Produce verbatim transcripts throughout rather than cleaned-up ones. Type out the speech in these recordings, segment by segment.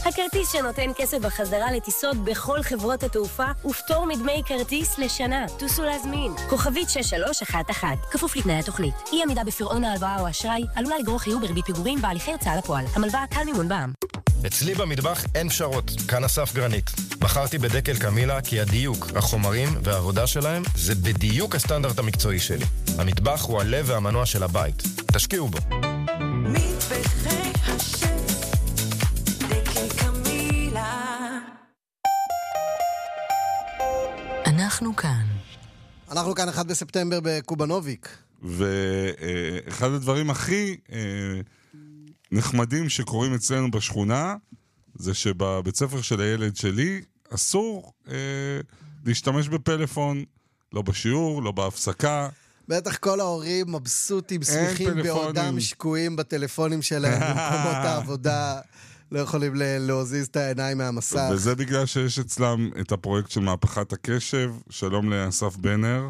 הכרטיס שנותן כסף בחזרה לטיסות בכל חברות התעופה ופטור מדמי כרטיס לשנה. טוסו להזמין. כוכבית שש שלוש אחת אחת. כפוף לתנאי התוכנית. אי עמידה בפירעון ההלוואה או אשראי עלולה לגרור חיוב בריבית פיגורים בהליכי הוצאה לפועל. המלוואה קל מימון בע"מ. אצלי במטבח אין פשרות, כאן אסף גרנית. בחרתי בדקל קמילה כי הדיוק, החומרים והעבודה שלהם זה בדיוק הסטנדרט המקצועי שלי. המטבח הוא הלב והמנוע של הבית. תשקיעו בו. מטבחי השף, דקל קמילה. אנחנו כאן. אנחנו כאן אחד בספטמבר בקובנוביק. ואחד הדברים הכי נחמדים שקורים אצלנו בשכונה, זה שבבית ספר של הילד שלי אסור אה, להשתמש בפלאפון, לא בשיעור, לא בהפסקה. בטח כל ההורים מבסוטים, שמחים בעודם שקועים בטלפונים שלהם במקומות העבודה, לא יכולים להוזיז את העיניים מהמסך. וזה בגלל שיש אצלם את הפרויקט של מהפכת הקשב. שלום לאסף בנר.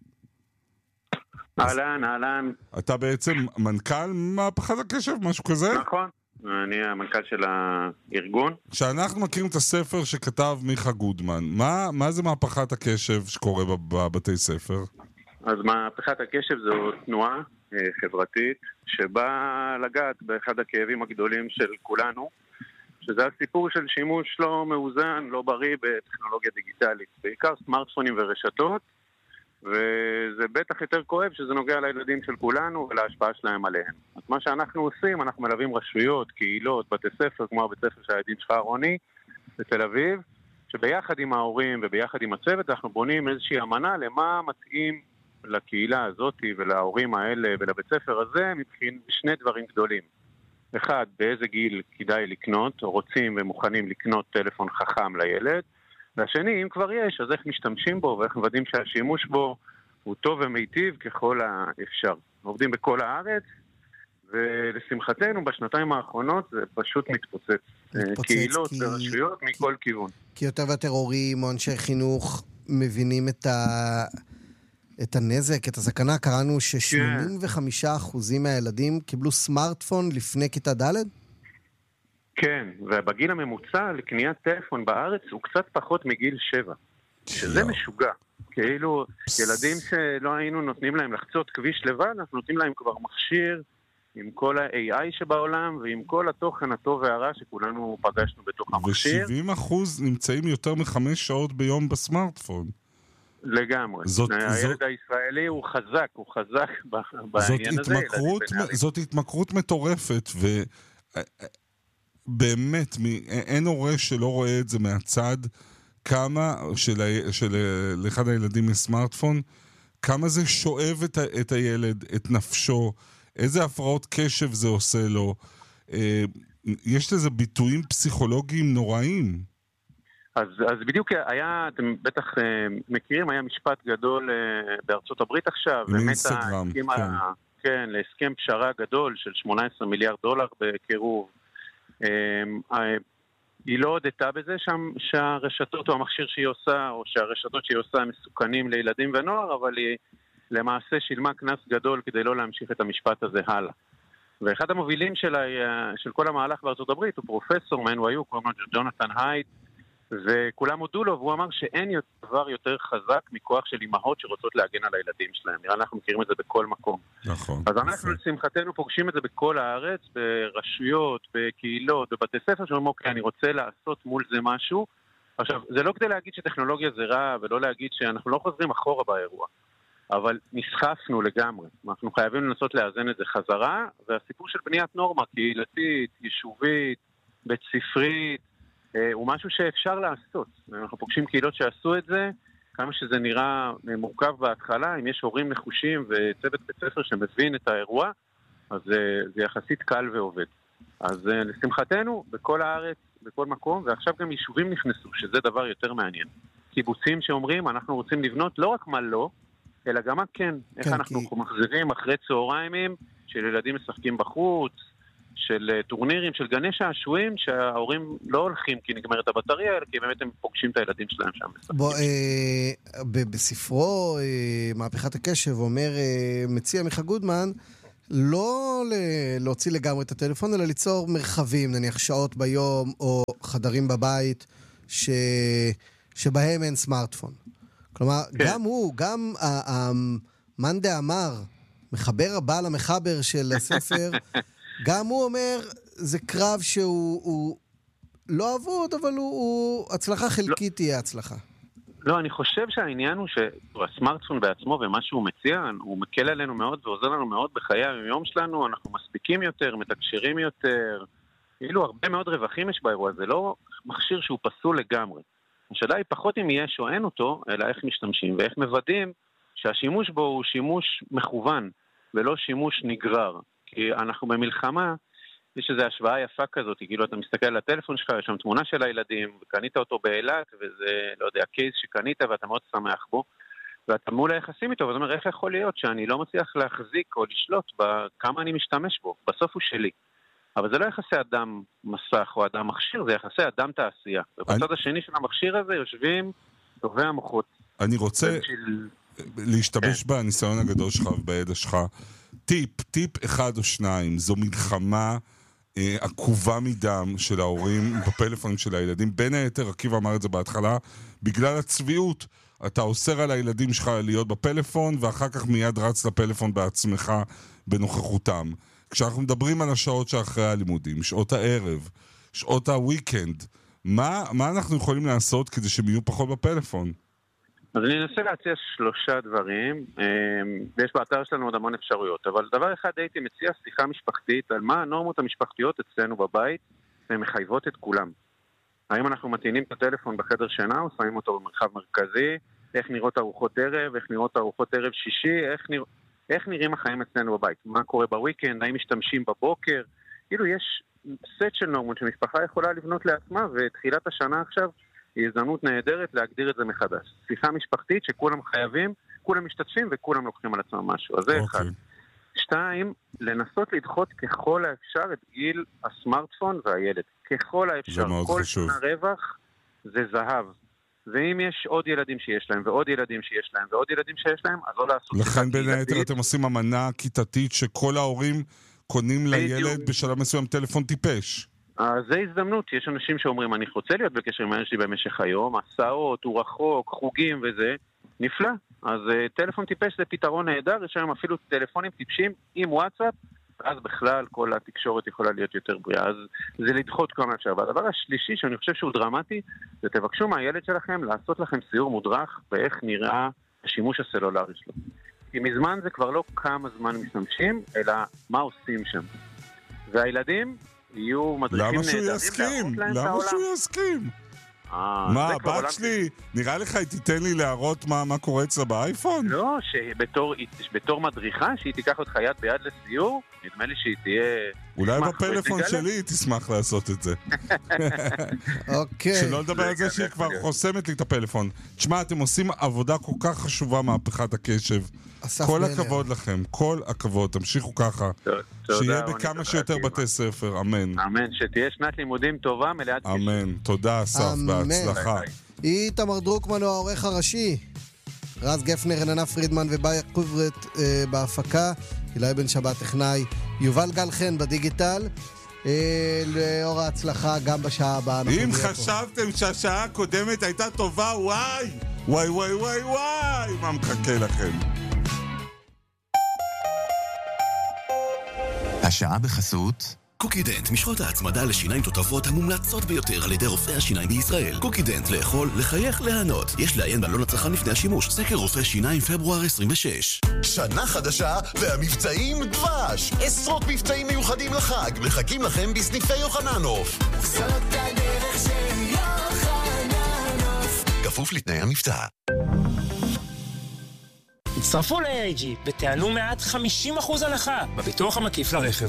אהלן, אהלן. אתה בעצם מנכ"ל מהפכת הקשב, משהו כזה? נכון, אני המנכ"ל של הארגון. כשאנחנו מכירים את הספר שכתב מיכה גודמן, מה, מה זה מהפכת הקשב שקורה בבתי ספר? אז מהפכת הקשב זו תנועה אה, חברתית שבאה לגעת באחד הכאבים הגדולים של כולנו, שזה הסיפור של שימוש לא מאוזן, לא בריא בטכנולוגיה דיגיטלית, בעיקר סמארטפונים ורשתות, וזה בטח יותר כואב שזה נוגע לילדים של כולנו ולהשפעה שלהם עליהם. אז מה שאנחנו עושים, אנחנו מלווים רשויות, קהילות, בתי ספר, כמו הבית ספר של הילדים שלך רוני, בתל אביב, שביחד עם ההורים וביחד עם הצוות אנחנו בונים איזושהי אמנה למה מתאים לקהילה הזאת ולהורים האלה ולבית ספר הזה מבחינת שני דברים גדולים. אחד, באיזה גיל כדאי לקנות, או רוצים ומוכנים לקנות טלפון חכם לילד, והשני, אם כבר יש, אז איך משתמשים בו ואיך מוודאים שהשימוש בו הוא טוב ומיטיב ככל האפשר. עובדים בכל הארץ, ולשמחתנו בשנתיים האחרונות זה פשוט מתפוצץ. מתפוצץ קהילות כי... ורשויות מכל כיוון. כי יותר ויותר הורים או אנשי חינוך מבינים את, ה... את הנזק, את הסכנה. קראנו ש-שמונים וחמישה אחוז מהילדים קיבלו סמארטפון לפני כיתה ד'? כן, ובגיל הממוצע לקניית טלפון בארץ הוא קצת פחות מגיל שבע. שזה משוגע. כאילו, ילדים שלא היינו נותנים להם לחצות כביש לבד, אנחנו נותנים להם כבר מכשיר עם כל ה-איי איי שבעולם, ועם כל התוכן הטוב והרע שכולנו פגשנו בתוך המכשיר. ו-שבעים אחוז נמצאים יותר מחמש שעות ביום בסמארטפון. לגמרי. זאת, הילד זאת... הישראלי הוא חזק, הוא חזק בעניין זאת הזה. התמכרות, זאת התמכרות מטורפת, ו... באמת, אין הורה שלא רואה את זה מהצד, כמה של, של, לאחד הילדים מסמארטפון, כמה זה שואב את, את הילד, את נפשו, איזה הפרעות קשב זה עושה לו. יש לזה ביטויים פסיכולוגיים נוראים. אז, אז בדיוק היה, אתם בטח מכירים, היה משפט גדול בארצות הברית עכשיו. לאינסטגרם, כן. ה, כן, להסכם פשרה גדול של שמונה עשרה מיליארד דולר בקירוב. היא לא הודתה בזה שהרשתות או המכשיר שהיא עושה או שהרשתות שהיא עושה מסוכנים לילדים ונוער, אבל היא למעשה שילמה כנס גדול כדי לא להמשיך את המשפט הזה הלאה. ואחד המובילים של, של כל המהלך בארצות הברית הוא פרופסור מ-אן וואי יו, קוראים לו ג'ונתן הייד, וכולם הודו לו, והוא אמר שאין דבר יותר חזק מכוח של אמהות שרוצות להגן על הילדים שלהם. נראה, אנחנו מכירים את זה בכל מקום. נכון. אז אנחנו לשמחתנו פוגשים את זה בכל הארץ, ברשויות, בקהילות, בבתי ספר, שאומרים, אוקיי, אני רוצה לעשות מול זה משהו. עכשיו, זה לא כדי להגיד שטכנולוגיה זה רע, ולא להגיד שאנחנו לא חוזרים אחורה באירוע. אבל נסחפנו לגמרי. אנחנו חייבים לנסות לאזן את זה חזרה, והסיפור של בניית נורמה, קהילתית, יישובית, בית ספרית, הוא משהו שאפשר לעשות. אנחנו פוגשים קהילות שעשו את זה, כמה שזה נראה מורכב בהתחלה, אם יש הורים נחושים וצוות בית ספר שמבין את האירוע, אז זה, זה יחסית קל ועובד. אז לשמחתנו, בכל הארץ, בכל מקום, ועכשיו גם יישובים נכנסו, שזה דבר יותר מעניין. קיבוצים שאומרים, אנחנו רוצים לבנות לא רק מה לא, אלא גם מה כן. איך אנחנו כי... מחזירים אחרי צהריים של ילדים משחקים בחוץ, של טורנירים, של גני שעשועים, שההורים לא הולכים כי נגמרת הבטריה, אלא כי באמת הם פוגשים את הילדים שלהם שם. בוא, אה, בספרו, אה, מהפכת הקשב, אומר, אה, מציע מיכה גודמן, לא ל- להוציא לגמרי את הטלפון, אלא ליצור מרחבים, נניח שעות ביום, או חדרים בבית, ש... שבהם אין סמארטפון. כלומר, כן. גם הוא, גם המנדה אמר, מחבר הבעל המחבר של הספר, גם הוא אומר, זה קרב שהוא הוא לא אבוד, אבל הוא, הוא הצלחה חלקית לא. תהיה הצלחה. לא, אני חושב שהעניין הוא שהסמארטפון בעצמו ומה שהוא מציע, הוא מקל עלינו מאוד ועוזר לנו מאוד בחיי היום שלנו, אנחנו מספיקים יותר, מתקשרים יותר, כאילו הרבה מאוד רווחים יש באירוע, זה לא מכשיר שהוא פסול לגמרי. השאלה היא פחות אם יש או אין אותו, אלא איך משתמשים ואיך מוודאים שהשימוש בו הוא שימוש מכוון ולא שימוש נגרר. כי אנחנו במלחמה, יש איזו השוואה יפה כזאת, כאילו אתה מסתכל על הטלפון שלך, יש שם תמונה של הילדים, וקנית אותו באילת, וזה, לא יודע, קייס שקנית ואתה מאוד שמח בו, ואתה מול היחסים איתו, ואתה אומר, איך יכול להיות שאני לא מצליח להחזיק או לשלוט בכמה אני משתמש בו? בסוף הוא שלי. אבל זה לא יחסי אדם מסך או אדם מכשיר, זה יחסי אדם תעשייה. ובצד אני... השני של המכשיר הזה יושבים טובי המוחות. אני רוצה של... להשתמש כן. בניסיון הגדול שלך ובידע שלך. טיפ, טיפ אחד או שניים, זו מלחמה אה, עקובה מדם של ההורים בפלאפונים של הילדים. בין היתר, עקיב אמר את זה בהתחלה, בגלל הצביעות. אתה אוסר על הילדים שלך להיות בפלאפון, ואחר כך מיד רץ לפלאפון בעצמך בנוכחותם. כשאנחנו מדברים על השעות שאחרי הלימודים, שעות הערב, שעות הוויקנד, מה, מה אנחנו יכולים לעשות כדי שהם יהיו פחות בפלאפון? אז אני אנסה להציע שלושה דברים, ויש באתר שלנו עוד המון אפשרויות, אבל דבר אחד הייתי מציע שיחה משפחתית על מה הנורמות המשפחתיות אצלנו בבית, והן מחייבות את כולם. האם אנחנו מתאינים את הטלפון בחדר שינה, או שמים אותו במרחב מרכזי, איך נראות ארוחות ערב, איך נראות ארוחות ערב שישי, איך, נרא... איך נראים החיים אצלנו בבית, מה קורה בוויקנד, האם משתמשים בבוקר, כאילו יש סט של נורמות שמשפחה יכולה לבנות לעצמה, ותחילת השנה עכשיו היא הזדמנות נהדרת להגדיר את זה מחדש. שיחה משפחתית שכולם חייבים, כולם משתתפים וכולם לוקחים על עצמם משהו. אז זה okay. אחד. שתיים, לנסות לדחות ככל האפשר את גיל הסמארטפון והילד. ככל האפשר. כל שנה רווח זה זהב. ואם יש עוד ילדים שיש להם, ועוד ילדים שיש להם, ועוד ילדים שיש להם, אז לא לעשות... לכן בין היתר אתם עושים אמנה כיתתית שכל ההורים קונים לילד בשלב מסוים טלפון טיפש. אז זה הזדמנות, יש אנשים שאומרים, אני רוצה להיות בקשר עם הילד שלי במשך היום, הסעות, הוא רחוק, חוגים וזה, נפלא. אז טלפון טיפש זה פתרון נהדר, יש היום אפילו טלפונים טיפשים עם וואטסאפ, אז בכלל כל התקשורת יכולה להיות יותר בריאה, אז זה לדחות כמה אפשר. והדבר השלישי שאני חושב שהוא דרמטי, זה תבקשו מהילד שלכם לעשות לכם סיור מודרך באיך נראה השימוש הסלולרי שלו. כי מזמן זה כבר לא כמה זמן משתמשים, אלא מה עושים שם. והילדים יהיו מדריכים נהדרים להראות להם את העולם. למה שהוא יסכים? מה, הבת שלי, נראה לך היא תיתן לי להראות מה קורה אצלה באייפון? לא, שבתור מדריכה, שהיא תיקח אותך יד ביד לסיור, נדמה לי שהיא תהיה... אולי בפלאפון שלי היא תשמח לעשות את זה. אוקיי. שלא לדבר על זה שהיא כבר חוסמת לי את הפלאפון. תשמע, אתם עושים עבודה כל כך חשובה מהפכת הקשב. כל הכבוד לכם, כל הכבוד, תמשיכו ככה. שיהיה בכמה שיותר בתי ספר, אמן. אמן, שתהיה שנת לימודים טובה, מלאת קשב. אמן, תודה אסף, בהצלחה. איתמר דרוקמן הוא העורך הראשי, רז גפנר, רננה פרידמן ובאיה קוברט בהפקה, אילי בן שבת טכנאי, יובל גל חן בדיגיטל. לאור ההצלחה גם בשעה הבאה. אם חשבתם שהשעה הקודמת הייתה טובה, וואי וואי וואי וואי וואי, מה מחכה לכם? השעה בחסות קוקידנט, משחות ההצמדה לשיניים תותבות המומלצות ביותר על ידי רופאי השיניים בישראל. קוקידנט, לאכול, לחייך, להנות. יש לעיין בעלון הצרכן לפני השימוש. סקר רופא שיניים פברואר עשרים ושש. שנה חדשה והמבצעים דבש. עשרות מבצעים מיוחדים לחג. מחכים לכם בסניפי יוחננוף. זאת הדרך של יוחננוף. כפוף לתנאי המבצע. הצטרפו ל-איי איי ג'י ותענו מעט חמישים אחוז הנחה בביטוח המקיף לרכב.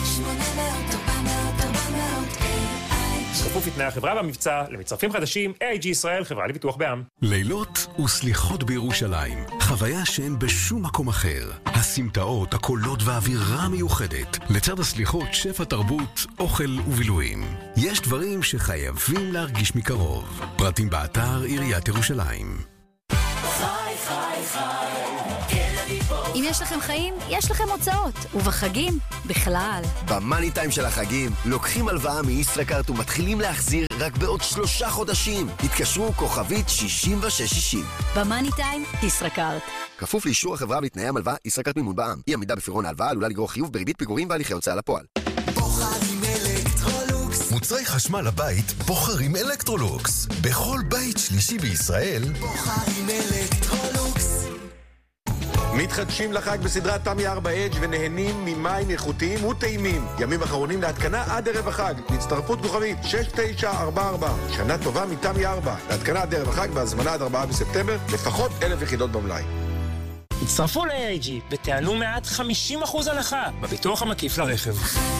כפוף לתנאי החברה במבצע, למצטרפים חדשים, איי איי ג'י ישראל, חברה לביטוח בע"מ. לילות וסליחות בירושלים, חוויה שאין בשום מקום אחר. הסמטאות, הקולות והאווירה המיוחדת, לצד הסליחות שפע תרבות, אוכל ובילויים. יש דברים שחייבים להרגיש מקרוב. פרטים באתר עיריית ירושלים. אם יש לכם חיים, יש לכם הוצאות. ובחגים, בכלל. במאני טיים של החגים, לוקחים הלוואה מישראכרט ומתחילים להחזיר רק בעוד שלושה חודשים. התקשרו כוכבית שישים ושש שישים. במאני טיים, ישראכרט. כפוף לאישור החברה ולתנאי המלווה, ישראכרט מימון בע"מ. אי עמידה בפירעון ההלוואה עלולה לגרור חיוב בריבית פיגורים והליכי הוצאה לפועל. בוחרים אלקטרולוקס. מוצרי חשמל לבית בוחרים אלקטרולוקס. בכל בית שלישי בישראל בוחרים אלקטרולוקס. מתחדשים לחג בסדרת תמי ארבע אדג' ונהנים ממים איכותיים וטעימים. ימים אחרונים להתקנה עד ערב החג. להצטרפות כוכבית שש תשע ארבע ארבע. שנה טובה מתמי ארבע. להתקנה עד ערב החג והזמנה עד ארבעה בספטמבר. לפחות אלף יחידות במלאי. הצטרפו ל-איי איי ג'י ותענו מעט חמישים אחוז הנחה בביטוח המקיף לרכב.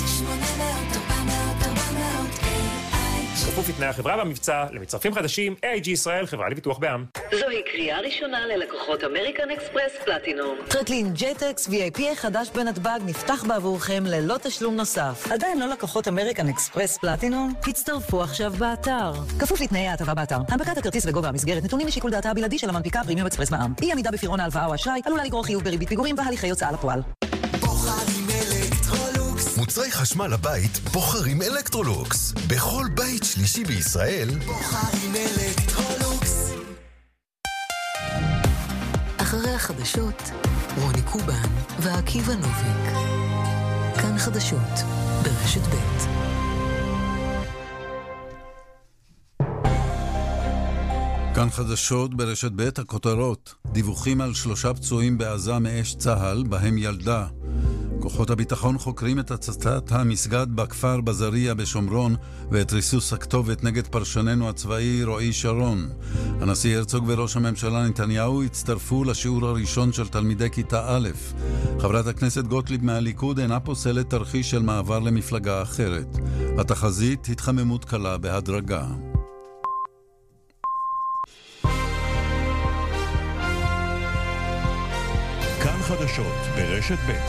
כפוף לתנאי החברה והמבצע למצטרפים חדשים, איי איי ג'י ישראל, חברה לביטוח בע"מ. זוהי קריאה ראשונה ללקוחות אמריקן אקספרס פלטינום. טרקלין ג'ייטקס וי איי פי החדש בנתב"ג נפתח בעבורכם ללא תשלום נוסף. עדיין לא לקוחות אמריקן אקספרס פלטינום? הצטרפו עכשיו באתר. כפוף לתנאי ההטבה באתר. הנפקת הכרטיס וגובה המסגרת נתונים לשיקול דעתה הבלעדי של המנפיקה פרימיום אקספרס בע"מ. אי עמידה בפירעון ההלוואה או אשראי עלולה לגרור חיוב בריבית פיגורים והליכי הוצאה לפועל. מוצרי חשמל לבית בוחרים אלקטרולוקס. בכל בית שלישי בישראל בוחרים אלקטרולוקס. אחרי החדשות, רוני קובן ועקיבא נוביק. כאן חדשות ברשת ב'. כאן חדשות ברשת ב', הכותרות. דיווחים על שלושה פצועים בעזה מאש צהל, בהם ילדה. כוחות הביטחון חוקרים את הצתת המסגד בכפר בזריה בשומרון ואת ריסוס הכתובת נגד פרשננו הצבאי רועי שרון. הנשיא הרצוג וראש הממשלה נתניהו הצטרפו לשיעור הראשון של תלמידי כיתה א'. חברת הכנסת גוטליב מהליכוד אינה פוסלת תרחיש של מעבר למפלגה אחרת. התחזית התחממות קלה בהדרגה. כאן חדשות ברשת ב'.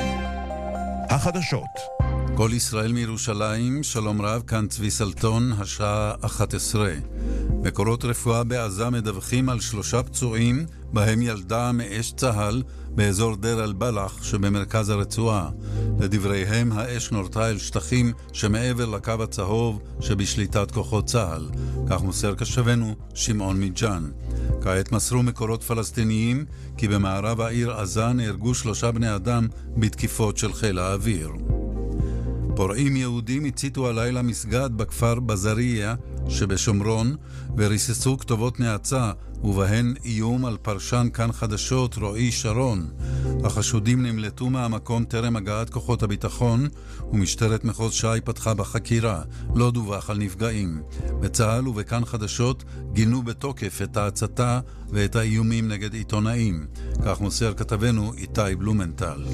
החדשות. כל ישראל מירושלים, שלום רב, כאן צבי סלטון, השעה אחת עשרה. מקורות רפואה בעזה מדווחים על שלושה פצועים, בהם ילדה מאש צהל באזור דיר אל-בלח שבמרכז הרצועה. לדבריהם, האש נורתה אל שטחים שמעבר לקו הצהוב שבשליטת כוחות צהל. כך מוסר קשבנו שמעון מיג'אן. כעת מסרו מקורות פלסטיניים כי במערב העיר עזה נהרגו שלושה בני אדם בתקיפות של חיל האוויר. פורעים יהודים הציתו הלילה מסגד בכפר בזריה שבשומרון וריססו כתובות נאצה ובהן איום על פרשן כאן חדשות רועי שרון. החשודים נמלטו מהמקום טרם הגעת כוחות הביטחון ומשטרת מחוז ש"י פתחה בחקירה. לא דווח על נפגעים. בצה"ל ובכאן חדשות גינו בתוקף את ההצתה ואת האיומים נגד עיתונאים. כך מוסר כתבנו איתי בלומנטל.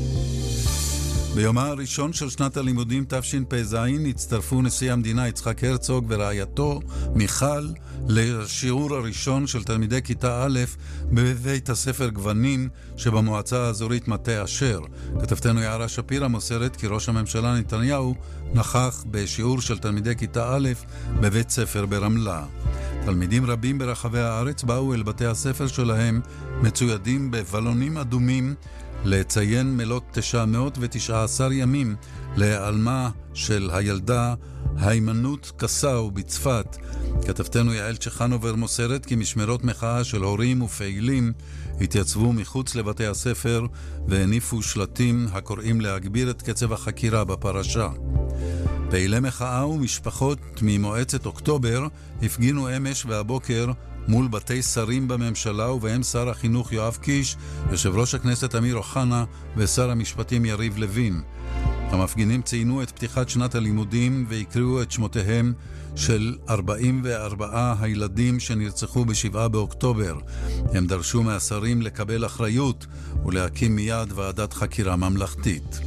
ביומה הראשון של שנת הלימודים תשפ"ז הצטרפו נשיא המדינה יצחק הרצוג ורעייתו מיכל לשיעור הראשון של תלמידי כיתה א' בבית הספר גוונים שבמועצה האזורית מטה אשר. כתבתנו יערה שפירא מוסרת כי ראש הממשלה נתניהו נכח בשיעור של תלמידי כיתה א' בבית ספר ברמלה. תלמידים רבים ברחבי הארץ באו אל בתי הספר שלהם מצוידים בבלונים אדומים לציין מלאת תשע מאות ותשע עשרה ימים להיעלמה של הילדה היימנות קסאו בצפת. כתבתנו יעל צ'חנובר מוסרת כי משמרות מחאה של הורים ופעילים התייצבו מחוץ לבתי הספר והניפו שלטים הקוראים להגביר את קצב החקירה בפרשה. פעילי מחאה ומשפחות ממועצת אוקטובר הפגינו אמש והבוקר מול בתי שרים בממשלה ובהם שר החינוך יואב קיש, יושב ראש הכנסת אמיר אוחנה ושר המשפטים יריב לוין. המפגינים ציינו את פתיחת שנת הלימודים והקריאו את שמותיהם של ארבעים וארבעה הילדים שנרצחו בשבעה באוקטובר. הם דרשו מהשרים לקבל אחריות ולהקים מיד ועדת חקירה ממלכתית.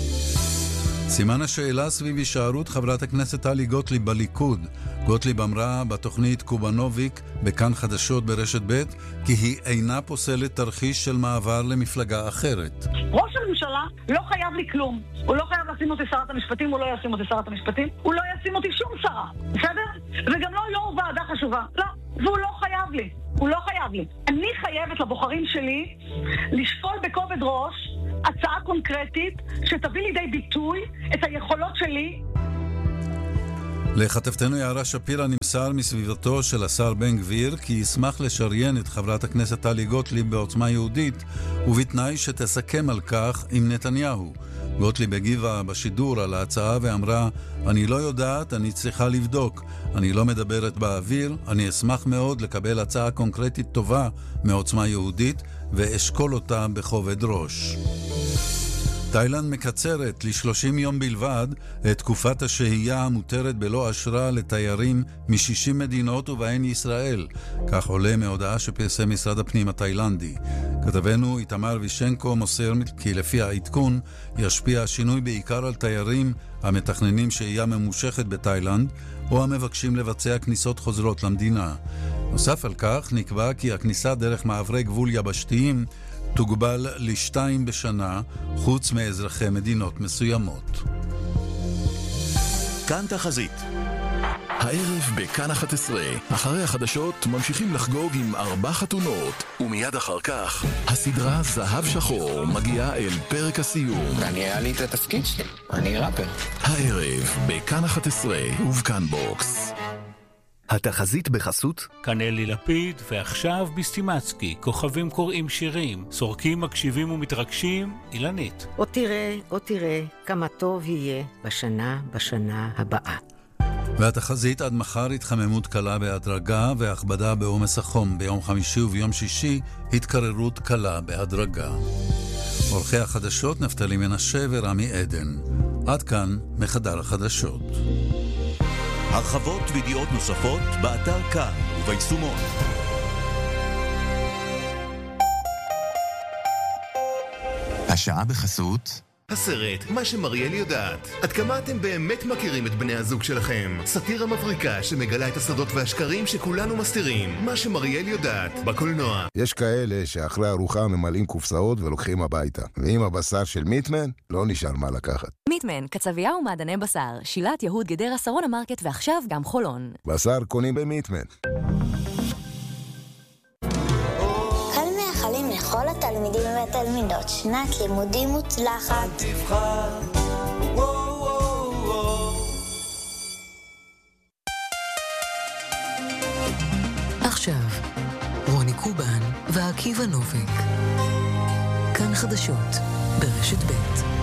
סימן השאלה סביב הישארות חברת הכנסת טלי גוטליב בליכוד. גוטליב אמרה בתוכנית קובנוביק בכאן חדשות ברשת ב' כי היא אינה פוסלת תרחיש של מעבר למפלגה אחרת. ראש הממשלה לא חייב לי כלום. הוא לא חייב לשים אותי שרת המשפטים, הוא לא ישים אותי שרת המשפטים, הוא לא ישים אותי שום שרה, בסדר? וגם לא יו"ר ועדה חשובה. לא, והוא לא חייב לי. הוא לא חייב לי. אני חייבת לבוחרים שלי לשקול בכובד ראש הצעה קונקרטית שתביא לידי ביטוי את היכולות שלי. לכתבתנו יערה שפירא נמסר מסביבתו של השר בן גביר כי ישמח לשריין את חברת הכנסת טלי גוטליב בעוצמה יהודית, ובתנאי שתסכם על כך עם נתניהו. גוטליב הגיבה בשידור על ההצעה ואמרה, אני לא יודעת, אני צריכה לבדוק, אני לא מדברת באוויר, אני אשמח מאוד לקבל הצעה קונקרטית טובה מעוצמה יהודית ואשקול אותה בכובד ראש. תאילנד מקצרת ל-שלושים יום בלבד את תקופת השהייה המותרת בלא אשרה לתיירים מ-שישים מדינות ובהן ישראל. כך עולה מהודעה שפרסם משרד הפנים התאילנדי. כתבנו איתמר וישנקו מוסר כי לפי העדכון ישפיע השינוי בעיקר על תיירים המתכננים שהייה ממושכת בתאילנד או המבקשים לבצע כניסות חוזרות למדינה. נוסף על כך נקבע כי הכניסה דרך מעברי גבול יבשתיים תוגבל לשתיים בשנה, חוץ מאזרחי מדינות מסוימות. כאן תחזית. הערב בכאן אחת עשרה, אחרי החדשות ממשיכים לחגוג עם ארבע חתונות, ומיד אחר כך הסדרה זהב שחור מגיעה אל פרק הסיום. אני היה לי את התפקיד שלי, אני ראפר. הערב בכאן אחת עשרה ובכאן בוקס. התחזית בחסות כאן אלי לפיד, ועכשיו בסטימצקי, כוכבים קוראים שירים, סורקים מקשיבים ומתרגשים, אילנית. או תראה, או תראה, כמה טוב יהיה בשנה, בשנה הבאה. והתחזית עד מחר התחממות קלה בהדרגה והכבדה בעומס החום. ביום חמישי וביום שישי התקררות קלה בהדרגה. עורכי החדשות נפתלי מנשה ורמי עדן. עד כאן מחדר החדשות. הרחבות וידיעות נוספות באתר כאן וביישומון. השעה בחסות הסרט מה שמריאל יודעת. עד כמה אתם באמת מכירים את בני הזוג שלכם? סאטירה מבריקה שמגלה את הסודות והשקרים שכולנו מסתירים. מה שמריאל יודעת, בקולנוע. יש כאלה שאחרי ארוחה ממלאים קופסאות ולוקחים הביתה. ועם הבשר של מיטמן לא נשאר מה לקחת. מיטמן, קצבייה ומעדני בשר, שילת יהוד גדרה שרון המרקט ועכשיו גם חולון. בשר קונים במיטמן. לכל התלמידים והתלמידות שנת לימודים מוצלחת. תבחר וואו וואו וואו. עכשיו רוני קובן ועקיבא נוביק. כאן חדשות ברשת ב'.